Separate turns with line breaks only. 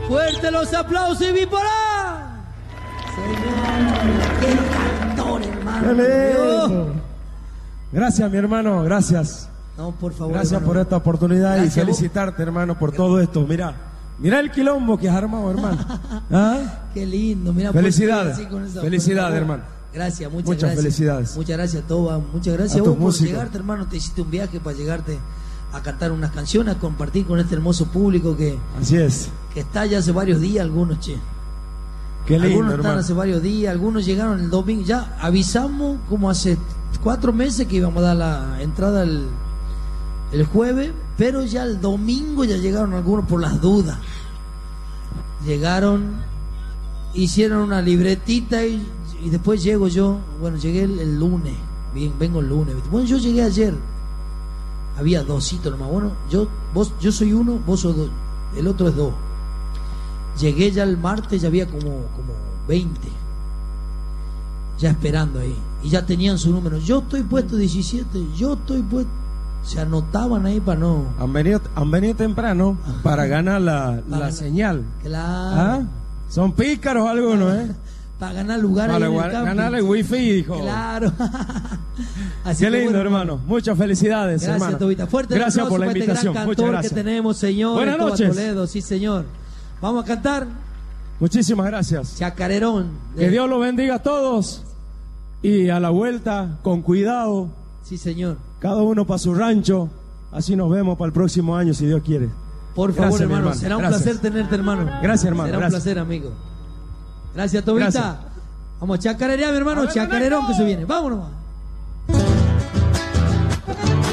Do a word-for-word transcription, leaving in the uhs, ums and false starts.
Fuerte los aplausos y Bipolar. Señor, qué cantor, hermano.
Qué gracias, mi hermano, gracias.
No, por favor.
Gracias
hermano.
por esta oportunidad. Gracias, y felicitarte, vos. hermano, por todo esto. Mira, mira el quilombo que has armado, hermano. ¿Ah?
Qué lindo, mira.
Felicidades,
esa,
felicidades, hermano.
Gracias, muchas,
muchas
gracias.
felicidades.
Muchas gracias, Toba. Muchas gracias a, a vos por músicos. llegarte, hermano. Te hiciste un viaje para llegarte a cantar unas canciones, a compartir con este hermoso público que
así es,
que está ya hace varios días, algunos, che.
Qué lindo,
algunos están
hermano.
hace varios días, algunos llegaron el domingo. Ya avisamos como hace cuatro meses que íbamos a dar la entrada el, el jueves, pero ya el domingo ya llegaron algunos por las dudas. Llegaron, hicieron una libretita y, y después llego yo. Bueno, llegué el, el lunes. Bien, vengo el lunes. Bueno, yo llegué ayer. Había dositos nomás. Bueno, yo, vos, yo soy uno, vos sos dos. El otro es dos. Llegué ya el martes, ya había como, como veinte. Ya esperando ahí. Y ya tenían su número. Yo estoy puesto diecisiete. Yo estoy puesto. Se anotaban ahí para no.
Han venido, han venido temprano para ganar la, la ganar. señal.
Claro.
¿Ah? Son pícaros algunos, ¿eh?
Para ganar lugar
para
ahí en el campo.
ganar el wifi, dijo.
Claro.
Así Qué lindo, bueno, hermano. Muchas felicidades,
gracias,
hermano.
Tobita. Fuerte
gracias por la
este
invitación.
Gran
Muchas gracias.
Que tenemos, señor.
Buenas noches.
Toledo. Sí, señor. Vamos a cantar.
Muchísimas gracias.
Chacarerón. De...
Que Dios los bendiga a todos. Y a la vuelta, con cuidado.
Sí, señor.
Cada uno para su rancho. Así nos vemos para el próximo año, si Dios quiere.
Por favor, gracias, hermano. hermano. Será un gracias. placer tenerte, hermano.
Gracias, hermano.
Será
gracias.
un placer, amigo. Gracias, Tobita. Gracias. Vamos a chacarerear, mi hermano. Ver, Chacarerón que se viene. Vámonos.